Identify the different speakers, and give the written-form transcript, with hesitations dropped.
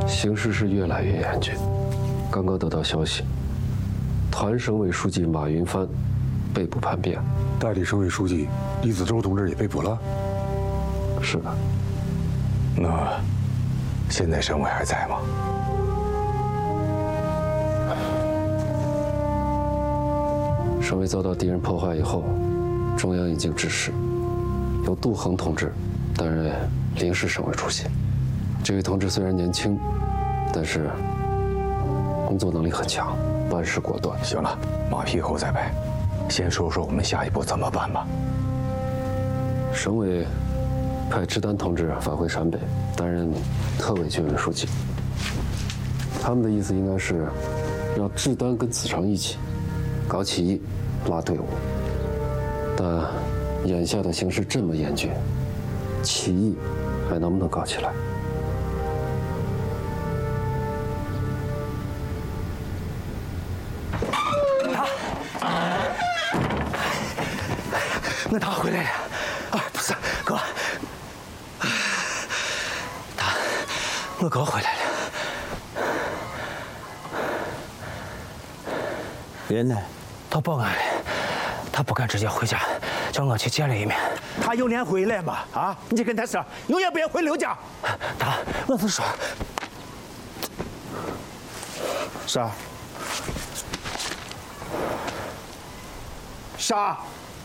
Speaker 1: 形势是越来越严峻。刚刚得到消息，团省委书记马云帆被捕叛变，
Speaker 2: 代理省委书记李子洲同志也被捕了。
Speaker 1: 是的。
Speaker 3: 那现在省委还在吗？
Speaker 1: 省委遭到敌人破坏以后，中央已经指示，由杜恒同志担任临时省委主席。这位同志虽然年轻，但是工作能力很强，办事果断。
Speaker 3: 行了，马屁后再拍，先说说我们下一步怎么办吧。
Speaker 1: 省委派志丹同志返回陕北，担任特委军委书记。他们的意思应该是，让志丹跟子成一起搞起义，拉队伍。但眼下的形势这么严峻，起义还能不能搞起来？
Speaker 4: 他回来了。啊，不是哥，我哥回来了。人呢？他报案了，他不敢直接回家，叫我去见了一面。
Speaker 5: 他有脸回来吗？啊，你跟他说，永远不要回刘家。
Speaker 4: 我是说，
Speaker 5: 啥？啥？